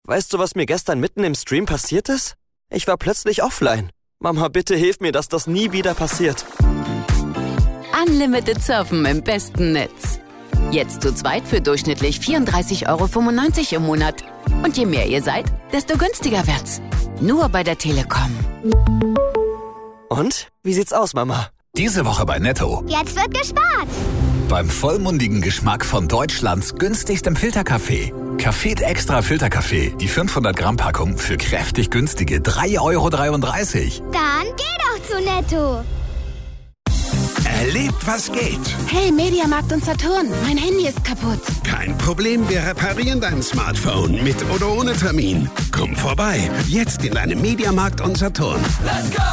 weißt du, was mir gestern mitten im Stream passiert ist? Ich war plötzlich offline. Mama, bitte hilf mir, dass das nie wieder passiert. Unlimited Surfen im besten Netz. Jetzt zu zweit für durchschnittlich 34,95 € im Monat. Und je mehr ihr seid, desto günstiger wird's. Nur bei der Telekom. Und? Wie sieht's aus, Mama? Diese Woche bei Netto. Jetzt wird gespart. Beim vollmundigen Geschmack von Deutschlands günstigstem Filterkaffee. Café Extra Filterkaffee. Die 500 Gramm Packung für kräftig günstige 3,33 €. Dann geh doch zu Netto. Erlebt, was geht. Hey, Mediamarkt und Saturn, mein Handy ist kaputt. Kein Problem, wir reparieren dein Smartphone mit oder ohne Termin. Komm vorbei, jetzt in deinem Mediamarkt und Saturn. Let's go!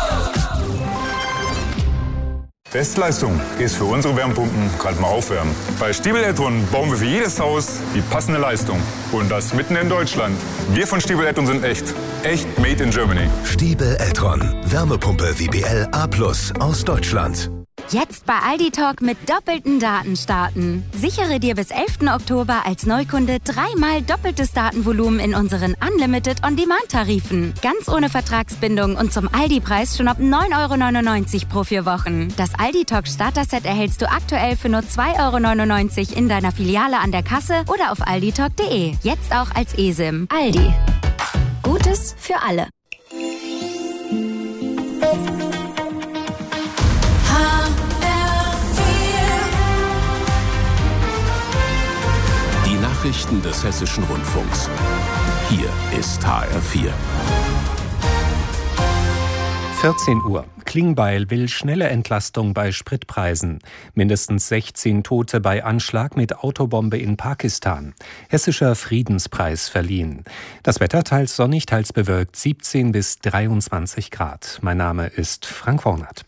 Bestleistung ist für unsere Wärmepumpen gerade mal aufwärmen. Bei Stiebel Eltron bauen wir für jedes Haus die passende Leistung. Und das mitten in Deutschland. Wir von Stiebel Eltron sind echt. Echt made in Germany. Stiebel Eltron. Wärmepumpe WBL A+ aus Deutschland. Jetzt bei Aldi Talk mit doppelten Daten starten. Sichere dir bis 11. Oktober als Neukunde 3-mal doppeltes Datenvolumen in unseren Unlimited On-Demand-Tarifen. Ganz ohne Vertragsbindung und zum Aldi-Preis schon ab 9,99 € pro 4 Wochen. Das Aldi Talk Starter-Set erhältst du aktuell für nur 2,99 € in deiner Filiale an der Kasse oder auf alditalk.de. Jetzt auch als eSIM. Aldi. Gutes für alle. Nachrichten des Hessischen Rundfunks. Hier ist HR4. 14 Uhr. Klingbeil will schnelle Entlastung bei Spritpreisen. Mindestens 16 Tote bei Anschlag mit Autobombe in Pakistan. Hessischer Friedenspreis verliehen. Das Wetter teils sonnig, teils bewölkt, 17 bis 23 Grad. Mein Name ist Frank Wornert.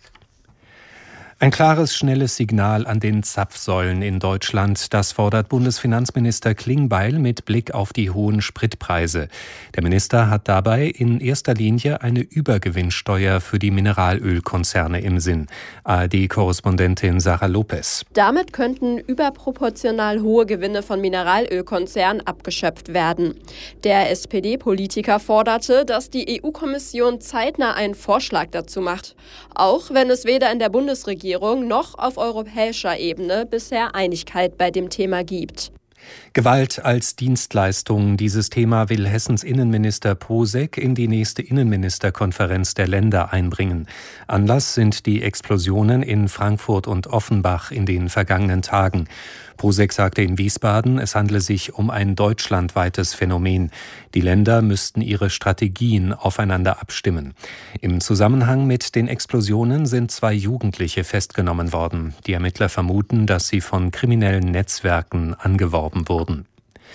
Ein klares, schnelles Signal an den Zapfsäulen in Deutschland. Das fordert Bundesfinanzminister Klingbeil mit Blick auf die hohen Spritpreise. Der Minister hat dabei in erster Linie eine Übergewinnsteuer für die Mineralölkonzerne im Sinn. ARD-Korrespondentin Sarah Lopez. Damit könnten überproportional hohe Gewinne von Mineralölkonzernen abgeschöpft werden. Der SPD-Politiker forderte, dass die EU-Kommission zeitnah einen Vorschlag dazu macht. Auch wenn es weder in der Bundesregierung noch auf europäischer Ebene bisher Einigkeit bei dem Thema gibt. Gewalt als Dienstleistung. Dieses Thema will Hessens Innenminister Posek in die nächste Innenministerkonferenz der Länder einbringen. Anlass sind die Explosionen in Frankfurt und Offenbach in den vergangenen Tagen. Posek sagte in Wiesbaden, es handle sich um ein deutschlandweites Phänomen. Die Länder müssten ihre Strategien aufeinander abstimmen. Im Zusammenhang mit den Explosionen sind 2 Jugendliche festgenommen worden. Die Ermittler vermuten, dass sie von kriminellen Netzwerken angeworben wurden.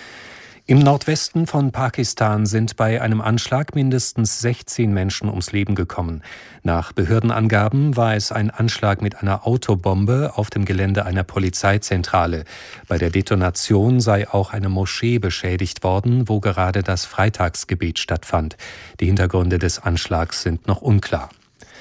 Im Nordwesten von Pakistan sind bei einem Anschlag mindestens 16 Menschen ums Leben gekommen. Nach Behördenangaben war es ein Anschlag mit einer Autobombe auf dem Gelände einer Polizeizentrale. Bei der Detonation sei auch eine Moschee beschädigt worden, wo gerade das Freitagsgebet stattfand. Die Hintergründe des Anschlags sind noch unklar.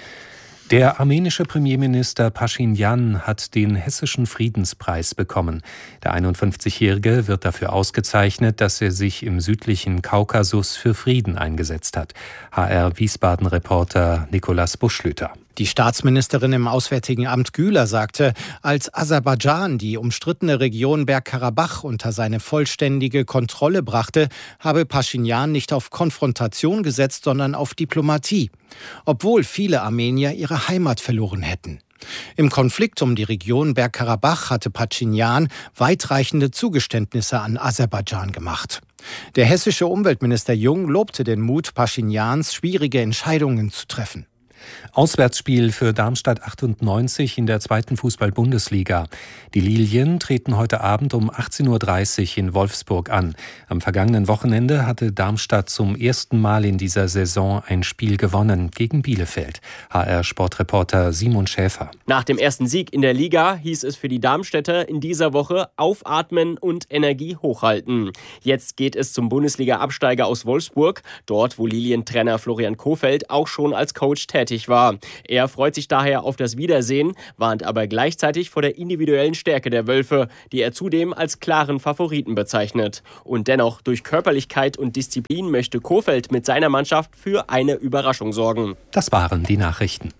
Der armenische Premierminister Pashinyan hat den Hessischen Friedenspreis bekommen. Der 51-Jährige wird dafür ausgezeichnet, dass er sich im südlichen Kaukasus für Frieden eingesetzt hat. HR-Wiesbaden-Reporter Nikolaus Buschlüter. Die Staatsministerin im Auswärtigen Amt Güler sagte, als Aserbaidschan die umstrittene Region Bergkarabach unter seine vollständige Kontrolle brachte, habe Pashinyan nicht auf Konfrontation gesetzt, sondern auf Diplomatie, obwohl viele Armenier ihre Heimat verloren hätten. Im Konflikt um die Region Bergkarabach hatte Pashinyan weitreichende Zugeständnisse an Aserbaidschan gemacht. Der hessische Umweltminister Jung lobte den Mut Paschinyans, schwierige Entscheidungen zu treffen. Auswärtsspiel für Darmstadt 98 in der 2. Fußball-Bundesliga. Die Lilien treten heute Abend um 18:30 Uhr in Wolfsburg an. Am vergangenen Wochenende hatte Darmstadt zum ersten Mal in dieser Saison ein Spiel gewonnen gegen Bielefeld. HR-Sportreporter Simon Schäfer. Nach dem ersten Sieg in der Liga hieß es für die Darmstädter in dieser Woche aufatmen und Energie hochhalten. Jetzt geht es zum Bundesliga-Absteiger aus Wolfsburg, dort wo Lilien-Trainer Florian Kohfeldt auch schon als Coach tätig einseitig war. Er freut sich daher auf das Wiedersehen, warnt aber gleichzeitig vor der individuellen Stärke der Wölfe, die er zudem als klaren Favoriten bezeichnet. Und dennoch, durch Körperlichkeit und Disziplin möchte Kohfeldt mit seiner Mannschaft für eine Überraschung sorgen. Das waren die Nachrichten.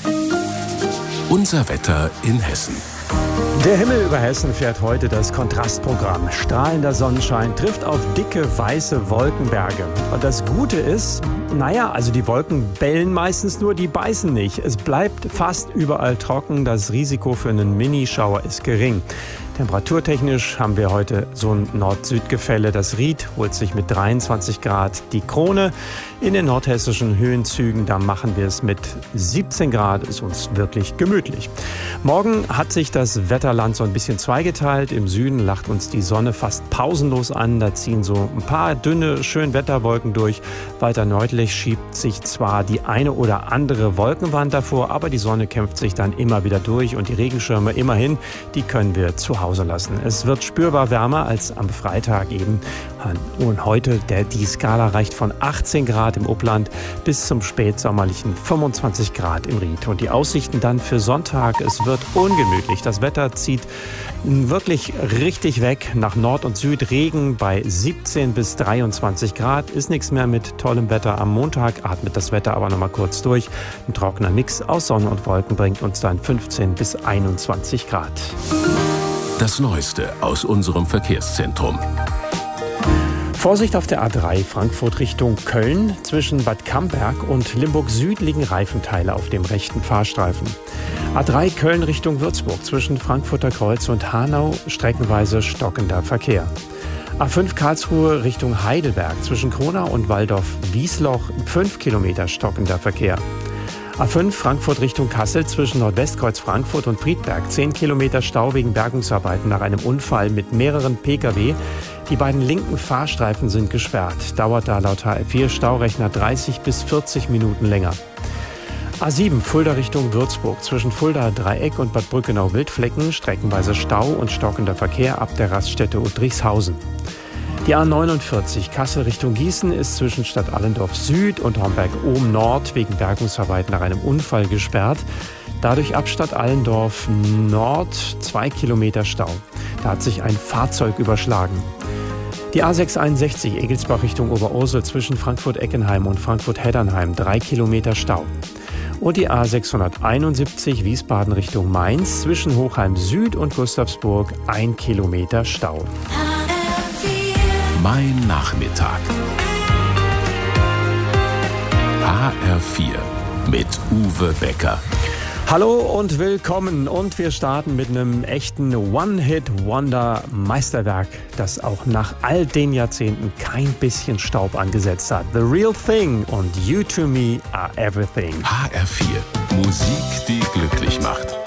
Unser Wetter in Hessen. Der Himmel über Hessen fährt heute das Kontrastprogramm. Strahlender Sonnenschein trifft auf dicke, weiße Wolkenberge. Und das Gute ist, die Wolken bellen meistens nur, die beißen nicht. Es bleibt fast überall trocken, das Risiko für einen Minischauer ist gering. Temperaturtechnisch haben wir heute so ein Nord-Süd-Gefälle. Das Ried holt sich mit 23 Grad die Krone. In den nordhessischen Höhenzügen, da machen wir es mit 17 Grad, ist uns wirklich gemütlich. Morgen hat sich das Wetterland so ein bisschen zweigeteilt. Im Süden lacht uns die Sonne fast pausenlos an. Da ziehen so ein paar dünne Schönwetterwolken durch. Weiter nördlich schiebt sich zwar die eine oder andere Wolkenwand davor, aber die Sonne kämpft sich dann immer wieder durch. Und die Regenschirme immerhin, die können wir zu Hause lassen. Es wird spürbar wärmer als am Freitag eben. Und heute, die Skala reicht von 18 Grad im Upland bis zum spätsommerlichen 25 Grad im Ried. Und die Aussichten dann für Sonntag, es wird ungemütlich. Das Wetter zieht wirklich richtig weg. Nach Nord und Süd Regen bei 17 bis 23 Grad. Ist nichts mehr mit tollem Wetter. Am Montag atmet das Wetter aber noch mal kurz durch. Ein trockener Mix aus Sonne und Wolken bringt uns dann 15 bis 21 Grad. Das Neueste aus unserem Verkehrszentrum. Vorsicht auf der A3 Frankfurt Richtung Köln. Zwischen Bad Camberg und Limburg Süd liegen Reifenteile auf dem rechten Fahrstreifen. A3 Köln Richtung Würzburg. Zwischen Frankfurter Kreuz und Hanau streckenweise stockender Verkehr. A5 Karlsruhe Richtung Heidelberg. Zwischen Kronau und Waldorf-Wiesloch 5 Kilometer stockender Verkehr. A5 Frankfurt Richtung Kassel zwischen Nordwestkreuz Frankfurt und Friedberg. 10 Kilometer Stau wegen Bergungsarbeiten nach einem Unfall mit mehreren Pkw. Die beiden linken Fahrstreifen sind gesperrt. Dauert da laut HR4 Staurechner 30 bis 40 Minuten länger. A7 Fulda Richtung Würzburg. Zwischen Fulda Dreieck und Bad Brückenau-Wildflecken streckenweise Stau und stockender Verkehr ab der Raststätte Udrichshausen. Die A49 Kassel Richtung Gießen ist zwischen Stadt Allendorf Süd und Homberg-Ohm Nord wegen Bergungsarbeiten nach einem Unfall gesperrt. Dadurch ab Stadt Allendorf Nord 2 Kilometer Stau. Da hat sich ein Fahrzeug überschlagen. Die A661 Egelsbach Richtung Oberursel zwischen Frankfurt-Eckenheim und Frankfurt-Heddernheim 3 Kilometer Stau. Und die A671 Wiesbaden Richtung Mainz zwischen Hochheim Süd und Gustavsburg 1 Kilometer Stau. Mein Nachmittag. HR4 mit Uwe Becker. Hallo und willkommen. Und wir starten mit einem echten One-Hit-Wonder-Meisterwerk, das auch nach all den Jahrzehnten kein bisschen Staub angesetzt hat. The Real Thing und You to Me Are Everything. HR4. Musik, die glücklich macht.